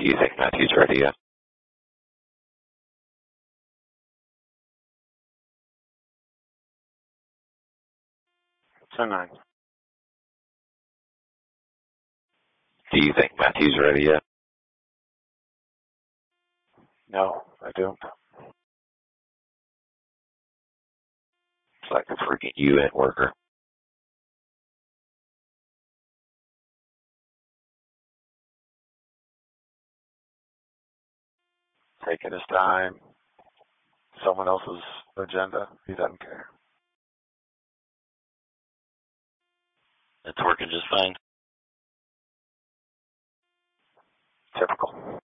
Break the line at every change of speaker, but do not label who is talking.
Do you think Matthew's ready yet?
It's a 9.
Do you think Matthew's ready yet?
No, I don't.
It's like a freaking UN worker.
Taking his time. Someone else's agenda. He doesn't care.
It's working just fine.
Typical.